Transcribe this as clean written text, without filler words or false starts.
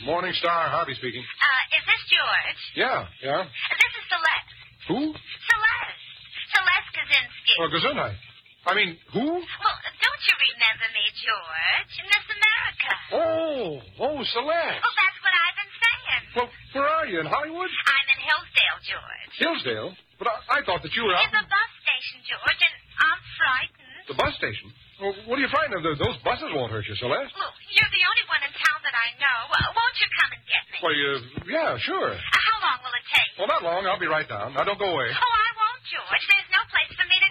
Morning Star, Harvey speaking. Is this George? Yeah. This is Celeste. Who? Celeste. Celeste Kaczynski. Oh, Gesundheit. I mean, who? Well, don't you remember me, George? Miss America. Oh, Celeste. Well, that's what I've been saying. Well, where are you, in Hollywood? I'm in Hillsdale, George. Hillsdale? But I thought that you were out... It's a bus station, George, and I'm frightened. The bus station? Well, what are you frightened of? Those buses won't hurt you, Celeste. Well, you're the only one in town that I know. Won't you come and get me? Well, yeah, sure. How long will it take? Well, not long. I'll be right down. Now, don't go away. Oh,